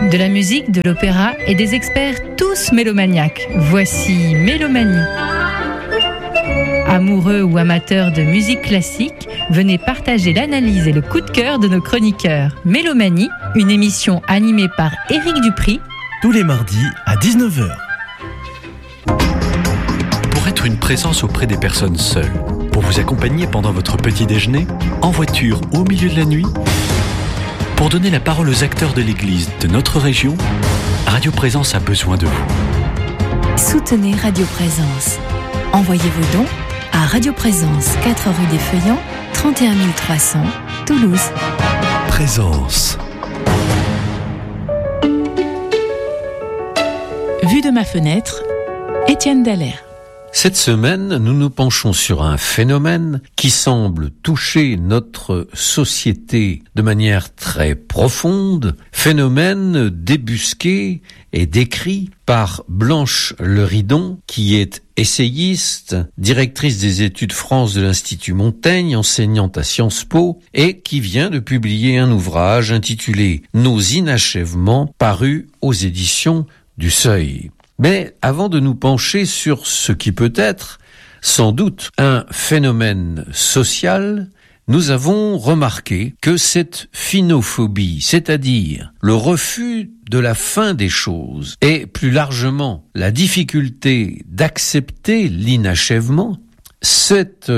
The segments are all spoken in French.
De la musique, de l'opéra et des experts tous mélomaniaques. Voici Mélomanie. Amoureux ou amateurs de musique classique, venez partager l'analyse et le coup de cœur de nos chroniqueurs. Mélomanie, une émission animée par Éric Dupri. Tous les mardis à 19h. Pour être une présence auprès des personnes seules, pour vous accompagner pendant votre petit déjeuner, en voiture ou au milieu de la nuit, pour donner la parole aux acteurs de l'Église de notre région, Radio Présence a besoin de vous. Soutenez Radio Présence. Envoyez vos dons à Radio Présence, 4 rue des Feuillants, 31 300, Toulouse. Présence. Vue de ma fenêtre, Étienne Dallaire. Cette semaine, nous nous penchons sur un phénomène qui semble toucher notre société de manière très profonde, phénomène débusqué et décrit par Blanche Leridon, qui est essayiste, directrice des études France de l'Institut Montaigne, enseignante à Sciences Po, et qui vient de publier un ouvrage intitulé « Nos inachèvements » paru aux éditions du Seuil. Mais avant de nous pencher sur ce qui peut être, sans doute, un phénomène social, nous avons remarqué que cette phinophobie, c'est-à-dire le refus de la fin des choses et plus largement la difficulté d'accepter l'inachèvement, cette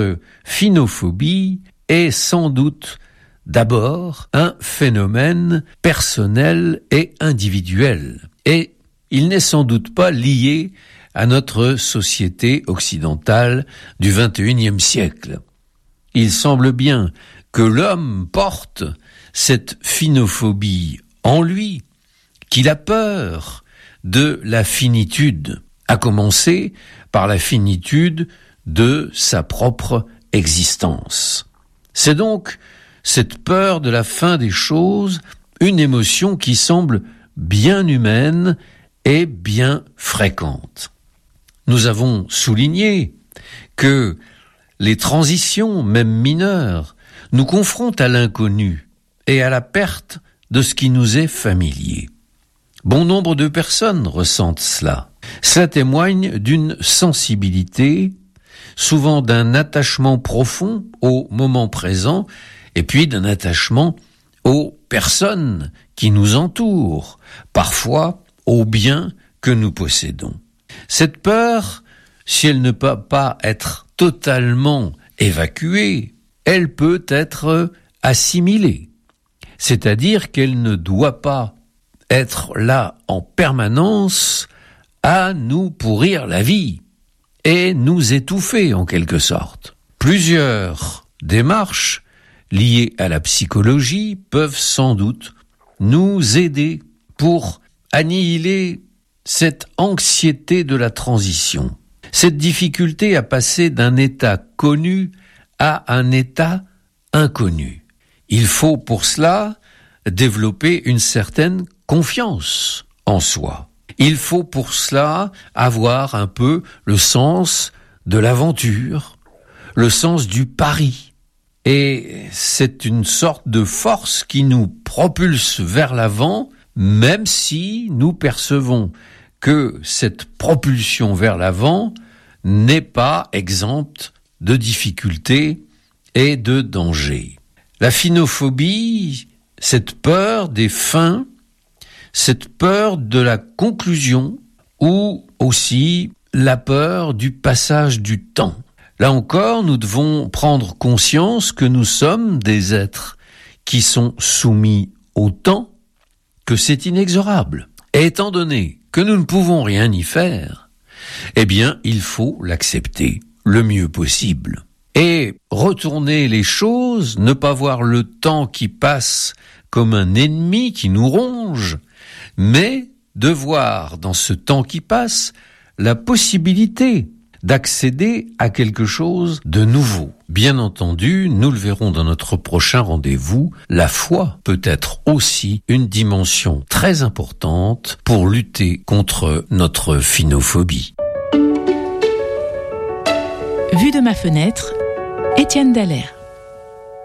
phinophobie est sans doute d'abord un phénomène personnel et individuel. Et il n'est sans doute pas lié à notre société occidentale du XXIe siècle. Il semble bien que l'homme porte cette phinophobie en lui, qu'il a peur de la finitude, à commencer par la finitude de sa propre existence. C'est donc cette peur de la fin des choses, une émotion qui semble bien humaine et bien fréquente. Nous avons souligné que les transitions, même mineures, nous confrontent à l'inconnu et à la perte de ce qui nous est familier. Bon nombre de personnes ressentent cela. Cela témoigne d'une sensibilité, souvent d'un attachement profond au moment présent, et puis d'un attachement aux personnes qui nous entourent, parfois aux biens que nous possédons. Cette peur, si elle ne peut pas être totalement évacuée, elle peut être assimilée. C'est-à-dire qu'elle ne doit pas être là en permanence à nous pourrir la vie et nous étouffer en quelque sorte. Plusieurs démarches liées à la psychologie peuvent sans doute nous aider pour annihiler cette anxiété de la transition, cette difficulté à passer d'un état connu à un état inconnu. Il faut pour cela développer une certaine confiance en soi. Il faut pour cela avoir un peu le sens de l'aventure, le sens du pari. Et c'est une sorte de force qui nous propulse vers l'avant, même si nous percevons que cette propulsion vers l'avant n'est pas exempte de difficultés et de dangers. La phinophobie, cette peur des fins, cette peur de la conclusion, ou aussi la peur du passage du temps. Là encore, nous devons prendre conscience que nous sommes des êtres qui sont soumis au temps, que c'est inexorable. Et étant donné que nous ne pouvons rien y faire, eh bien, il faut l'accepter le mieux possible. Et retourner les choses, ne pas voir le temps qui passe comme un ennemi qui nous ronge, mais de voir dans ce temps qui passe la possibilité d'accéder à quelque chose de nouveau. Bien entendu, nous le verrons dans notre prochain rendez-vous, la foi peut être aussi une dimension très importante pour lutter contre notre phinophobie. Vue de ma fenêtre, Étienne Dallaire.